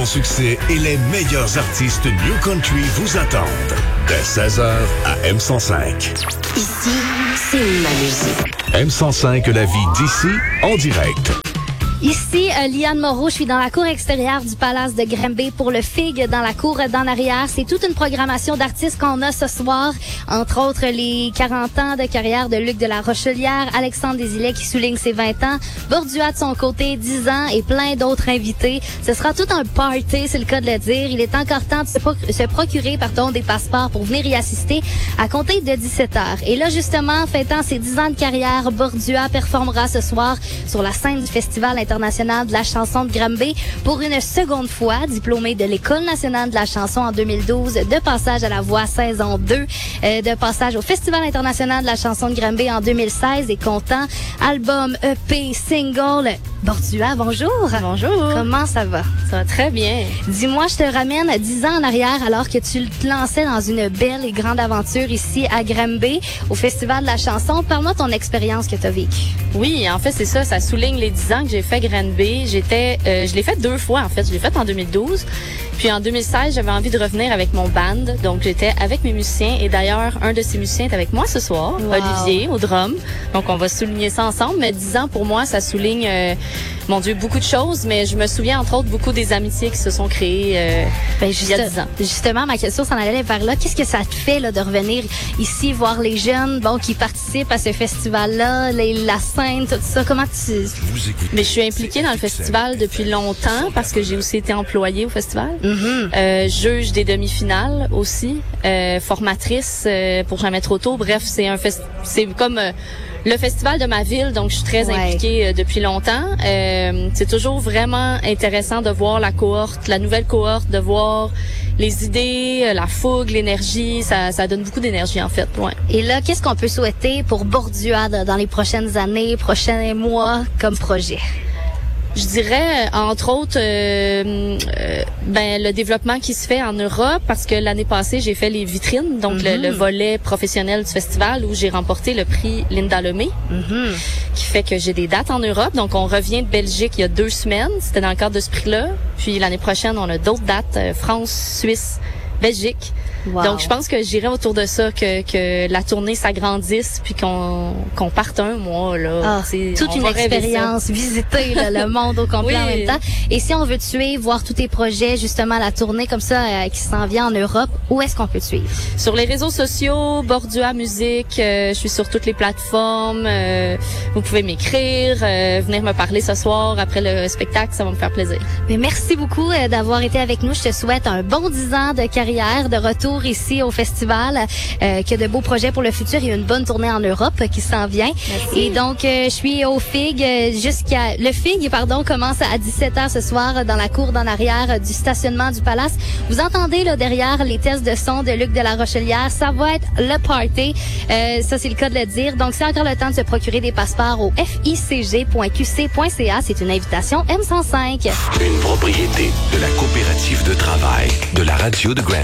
grands succès et les meilleurs artistes New Country vous attendent. Dès 16h à M105. Ici, c'est ma musique. M105, la vie d'ici, en direct. Ici, Liane Moreau, je suis dans la cour extérieure du Palace de Granby pour le FIG dans la cour d'en arrière. C'est toute une programmation d'artistes qu'on a ce soir, entre autres les 40 ans de carrière de Luc de la Rochelière, Alexandre Desilets qui souligne ses 20 ans, Bordua de son côté, 10 ans et plein d'autres invités. Ce sera tout un party, c'est le cas de le dire. Il est encore temps de se procurer des passeports pour venir y assister à compter de 17h. Et là, justement, fêtant ses 10 ans de carrière, Bordua performera ce soir sur la scène du Festival international de la chanson de Granby pour une seconde fois, diplômé de l'École nationale de la chanson en 2012, de passage à la voix saison 2, de passage au Festival international de la chanson de Granby en 2016 et comptant album, EP, single. Bordua, bonjour. Bonjour. Comment ça va? Ça va très bien. Dis-moi, je te ramène 10 ans en arrière alors que tu te lançais dans une belle et grande aventure ici à Granby, au Festival de la chanson. Parle-moi de ton expérience que tu as vécue. Oui, en fait, c'est ça. Ça souligne les 10 ans que j'ai fait Granby. Je l'ai fait 2 fois, en fait. Je l'ai fait en 2012. Puis en 2016, j'avais envie de revenir avec mon band. Donc, j'étais avec mes musiciens. Et d'ailleurs, un de ces musiciens est avec moi ce soir, wow. Olivier, au drum. Donc, on va souligner ça ensemble. Mais 10 ans, pour moi, ça souligne, mon Dieu, beaucoup de choses. Mais je me souviens, entre autres, beaucoup des amitiés qui se sont créées il y a 10 ans. Justement, ma question s'en allait vers là. Qu'est-ce que ça te fait là, de revenir ici, voir les jeunes qui participent à ce festival-là, la scène, tout ça? Comment tu... Mais je suis impliquée dans le festival depuis longtemps parce que j'ai aussi été employée au festival. Mm-hmm. Juge des demi-finales aussi, formatrice pour Jamais trop tôt. Bref, c'est comme le festival de ma ville, donc je suis très impliquée depuis longtemps. C'est toujours vraiment intéressant de voir la nouvelle cohorte, de voir les idées, la fougue, l'énergie. Ça donne beaucoup d'énergie en fait. Ouais. Et là, qu'est-ce qu'on peut souhaiter pour Bordua dans les prochaines années, prochains mois comme projet? Je dirais, entre autres, le développement qui se fait en Europe, parce que l'année passée, j'ai fait les vitrines, donc le volet professionnel du festival où j'ai remporté le prix Linda Lemay, qui fait que j'ai des dates en Europe. Donc, on revient de Belgique il y a 2 semaines. C'était dans le cadre de ce prix-là. Puis, l'année prochaine, on a d'autres dates, France, Suisse, Belgique. Wow. Donc, je pense que j'irai autour de ça, que la tournée s'agrandisse puis qu'on parte un mois, là. C'est toute une expérience, visiter le monde au complet en même temps. Et si on veut te suivre, voir tous tes projets, justement, la tournée comme ça qui s'en vient en Europe, où est-ce qu'on peut te suivre? Sur les réseaux sociaux, Bordua Musique, je suis sur toutes les plateformes. Vous pouvez m'écrire, venir me parler ce soir après le spectacle, ça va me faire plaisir. Mais merci beaucoup d'avoir été avec nous. Je te souhaite un bon 10 ans de carrière, de retour ici au festival, que de beaux projets pour le futur et une bonne tournée en Europe qui s'en vient. Merci. Et donc, je suis au FIG le FIG, commence à 17h ce soir dans la cour d'en arrière du stationnement du Palace. Vous entendez là derrière les tests de son de Luc de la Rochelière. Ça va être le party. Ça, c'est le cas de le dire. Donc, c'est encore le temps de se procurer des passeports au ficg.qc.ca. C'est une invitation M105. Une propriété de la coopérative de travail de la radio de Granby.